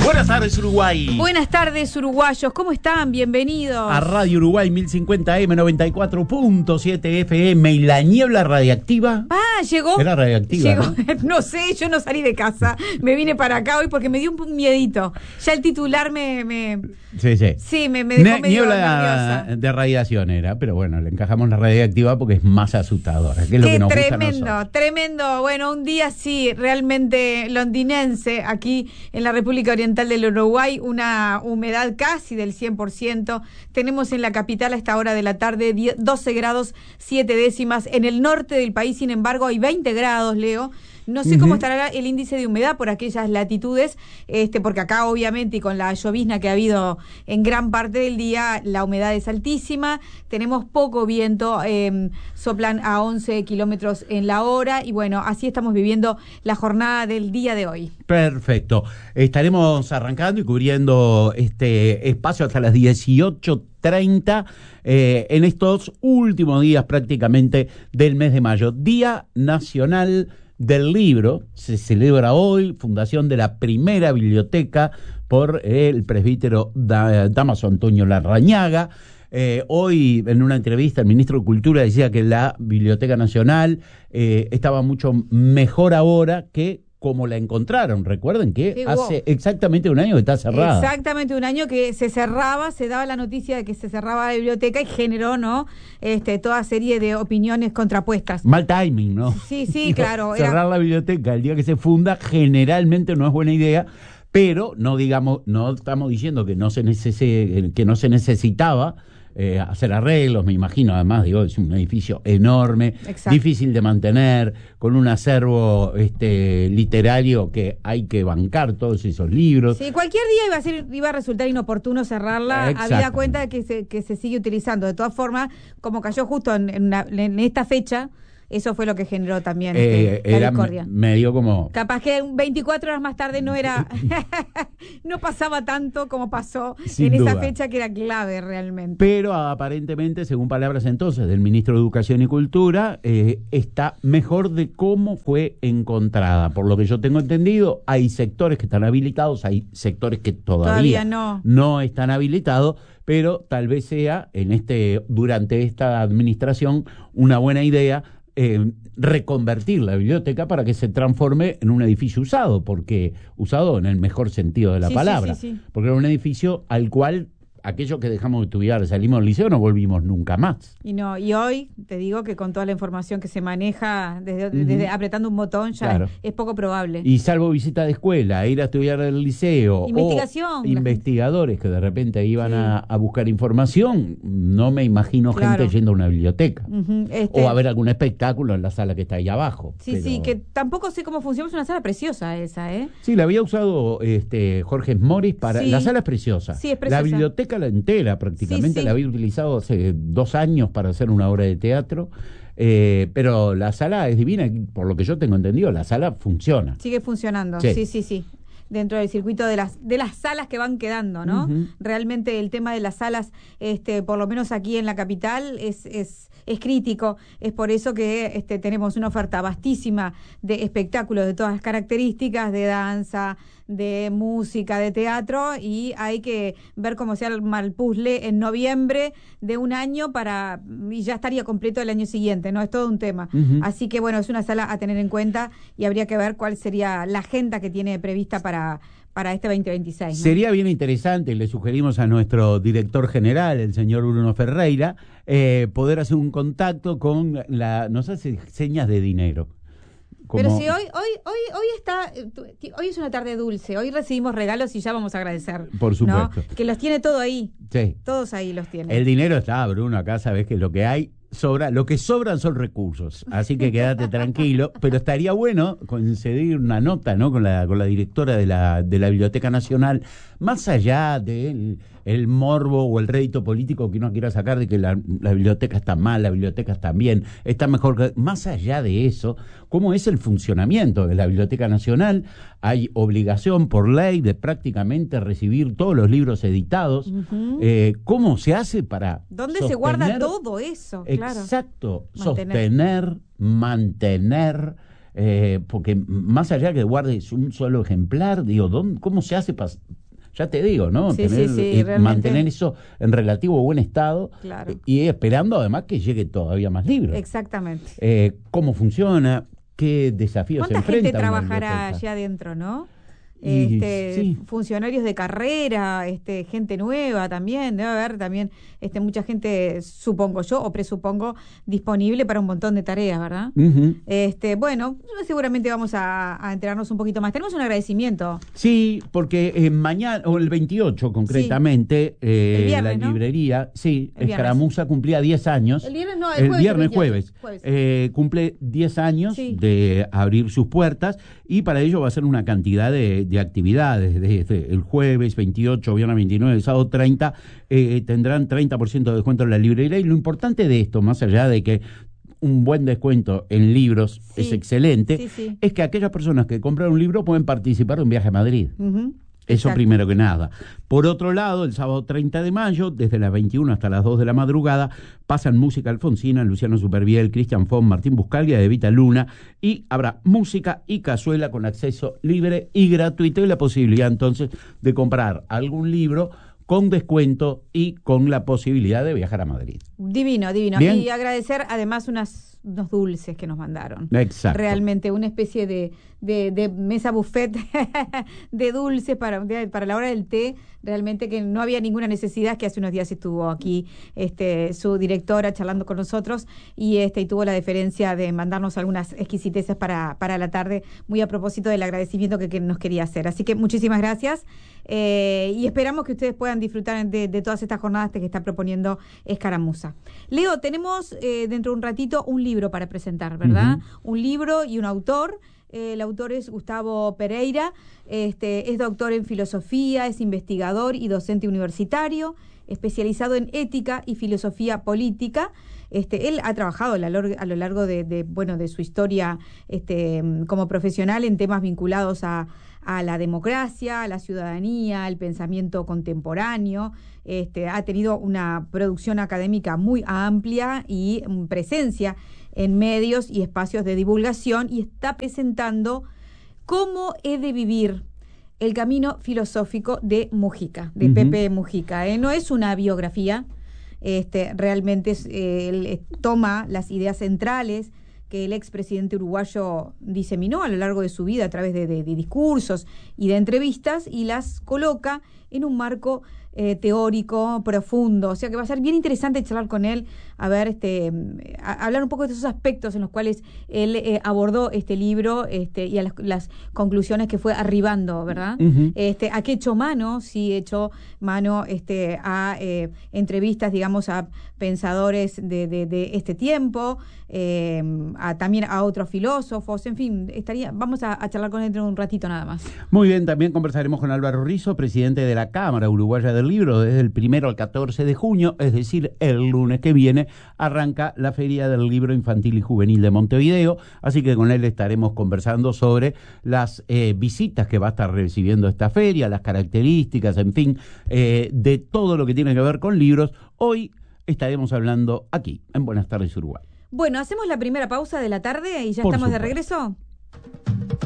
Buenas tardes, Uruguay. Buenas tardes, uruguayos. ¿Cómo están? Bienvenidos. A Radio Uruguay 1050M, 94.7 FM y la niebla radiactiva. Ah, llegó. Era radiactiva, llegó. ¿no? No sé, yo no salí de casa. Me vine para acá hoy porque me dio un miedito. Ya el titular Sí, me dejó medio niebla nerviosa. de radiación era, pero bueno, le encajamos la radiactiva porque es más asustadora. Que es lo Qué que nos gusta a tremendo, nosotros. tremendo. Bueno, un día sí, realmente londinense, aquí en la República Oriental del Uruguay, una humedad casi del 100%. Tenemos en la capital a esta hora de la tarde 12 grados 7 décimas. En el norte del país, sin embargo, hay 20 grados, Leo. No sé cómo estará el índice de humedad por aquellas latitudes, porque acá obviamente y con la llovizna que ha habido en gran parte del día, la humedad es altísima, tenemos poco viento, soplan a 11 kilómetros en la hora y bueno, así estamos viviendo la jornada del día de hoy. Perfecto. Estaremos arrancando y cubriendo este espacio hasta las 18:30 en estos últimos días prácticamente del mes de mayo. Día Nacional del Libro, se celebra hoy, fundación de la primera biblioteca por el presbítero Dámaso Antonio Larrañaga. Hoy, en una entrevista, el ministro de Cultura decía que la Biblioteca Nacional estaba mucho mejor ahora que como la encontraron. Recuerden que Sí, hace exactamente un año que está cerrada. Exactamente un año que se cerraba, se daba la noticia de que se cerraba la biblioteca y generó, ¿no? Toda serie de opiniones contrapuestas. Mal timing, ¿no? Sí, claro. Cerrar la biblioteca el día que se funda generalmente no es buena idea, pero no estamos diciendo que no se necesitaba hacer arreglos, me imagino. Además, es un edificio enorme, Exacto. difícil de mantener, con un acervo literario que hay que bancar todos esos libros. Sí, cualquier día iba a resultar inoportuno cerrarla, habida cuenta de que se sigue utilizando. De todas formas, como cayó justo en esta fecha, eso fue lo que generó también la discordia. Medio como... Capaz que 24 horas más tarde no pasaba tanto como pasó Sin en duda. esa fecha que era clave realmente. Pero aparentemente, según palabras entonces del ministro de Educación y Cultura, está mejor de cómo fue encontrada. Por lo que yo tengo entendido, hay sectores que están habilitados, hay sectores que todavía no están habilitados, pero tal vez sea durante esta administración una buena idea reconvertir la biblioteca para que se transforme en un edificio usado, porque usado en el mejor sentido de la palabra, sí. porque era un edificio al cual aquellos que dejamos de estudiar, salimos del liceo, no volvimos nunca más. Y hoy te digo que con toda la información que se maneja desde apretando un botón ya es poco probable. Y salvo visita de escuela, ir a estudiar al liceo, investigación, o investigadores que de repente iban a buscar información, no me imagino gente yendo a una biblioteca o a ver algún espectáculo en la sala que está ahí abajo. Sí, que tampoco sé cómo funciona, es una sala preciosa esa, ¿eh? Sí, la había usado Jorge Morris para... La sala es preciosa. Sí, es preciosa. La biblioteca la entera prácticamente la había utilizado hace 2 años para hacer una obra de teatro, pero la sala es divina, por lo que yo tengo entendido, la sala funciona. Sigue funcionando, sí. Dentro del circuito de las salas que van quedando, ¿no? Realmente el tema de las salas, por lo menos aquí en la capital, es crítico. Es por eso que tenemos una oferta vastísima de espectáculos de todas las características, de danza, de música, de teatro, y hay que ver cómo se arma el puzzle en noviembre de un año y ya estaría completo el año siguiente, ¿no? Es todo un tema. Así que bueno, es una sala a tener en cuenta y habría que ver cuál sería la agenda que tiene prevista para este 2026, ¿no? Sería bien interesante, le sugerimos a nuestro director general, el señor Bruno Ferreira, poder hacer un contacto con nos hace señas de dinero. Pero si hoy es una tarde dulce, hoy recibimos regalos y ya vamos a agradecer. Por supuesto. ¿No? Que los tiene todo ahí. Sí. Todos ahí los tienen. El dinero está, Bruno, acá sabes que lo que hay sobra, lo que sobran son recursos, así que quédate tranquilo, pero estaría bueno conceder una nota, ¿no? con la directora de la Biblioteca Nacional, más allá del morbo o el rédito político que uno quiera sacar de que la biblioteca está mal, la biblioteca está bien, está mejor, más allá de eso, ¿cómo es el funcionamiento de la Biblioteca Nacional? Hay obligación por ley de prácticamente recibir todos los libros editados. ¿Cómo se hace para ¿Dónde se guarda todo eso? Exacto, sostener, mantener, porque más allá que guardes un solo ejemplar, digo, ¿cómo se hace ya te digo, ¿no? Sí, realmente. Mantener eso en relativo buen estado, claro, y esperando además que llegue todavía más libros. Exactamente. ¿Cómo funciona? ¿Qué desafíos se enfrentan? ¿Cuánta gente trabajará allá adentro, no? Sí. Funcionarios de carrera, gente nueva también, debe haber también mucha gente, supongo yo, o presupongo, disponible para un montón de tareas, ¿verdad? Uh-huh. Bueno, seguramente vamos a enterarnos un poquito más. Tenemos un agradecimiento. Sí, porque mañana, o el 28 concretamente, el viernes, la librería, el Escaramuza cumplía 10 años. El viernes no, el jueves. Cumple 10 años de abrir sus puertas, y para ello va a ser una cantidad de actividades. Desde el jueves 28, viernes 29, sábado 30, tendrán 30% de descuento en la librería. Y lo importante de esto, más allá de que un buen descuento en libros es excelente, es que aquellas personas que compran un libro pueden participar de un viaje a Madrid. Uh-huh. Eso primero que nada. Por otro lado, el sábado 30 de mayo, desde las 21 hasta las 2 de la madrugada, pasan música alfonsina, Luciano Superviel, Cristian Fon, Martín Buscaglia, Evita Luna, y habrá música y cazuela con acceso libre y gratuito, y la posibilidad entonces de comprar algún libro con descuento y con la posibilidad de viajar a Madrid. Divino. ¿Bien? Y agradecer además unos dulces que nos mandaron. Exacto. Realmente una especie de mesa buffet de dulces para la hora del té. Realmente que no había ninguna necesidad, que hace unos días estuvo aquí su directora charlando con nosotros y tuvo la deferencia de mandarnos algunas exquisiteces para la tarde, muy a propósito del agradecimiento que nos quería hacer. Así que muchísimas gracias, y esperamos que ustedes puedan disfrutar de todas estas jornadas que está proponiendo Escaramuza. Leo, tenemos dentro de un ratito un libro para presentar, ¿verdad? Uh-huh. Un libro y un autor. El autor es Gustavo Pereira, es doctor en filosofía, es investigador y docente universitario, especializado en ética y filosofía política. Él ha trabajado a lo largo de su historia como profesional en temas vinculados a la democracia, a la ciudadanía, al pensamiento contemporáneo. Ha tenido una producción académica muy amplia y presencia en medios y espacios de divulgación, y está presentando Cómo he de vivir, el camino filosófico de Mujica, de Pepe Mujica. No es una biografía, realmente él toma las ideas centrales que el expresidente uruguayo diseminó a lo largo de su vida a través de discursos y de entrevistas, y las coloca en un marco teórico profundo. O sea que va a ser bien interesante charlar con él, a ver, hablar un poco de esos aspectos en los cuales él abordó este libro, y a las conclusiones que fue arribando, ¿verdad? Uh-huh. A qué echó mano, a entrevistas, digamos, a pensadores de este tiempo, también a otros filósofos, en fin, vamos a charlar con él dentro de un ratito nada más. Muy bien, también conversaremos con Álvaro Rizzo, presidente de la Cámara Uruguaya del Libro. Desde el 1 al 14 de junio, es decir, el lunes que viene, arranca la Feria del Libro Infantil y Juvenil de Montevideo, así que con él estaremos conversando sobre las visitas que va a estar recibiendo esta feria, las características, en fin, de todo lo que tiene que ver con libros. Hoy estaremos hablando aquí, en Buenas Tardes Uruguay. Bueno, hacemos la primera pausa de la tarde y ya Por estamos supuesto. de regreso.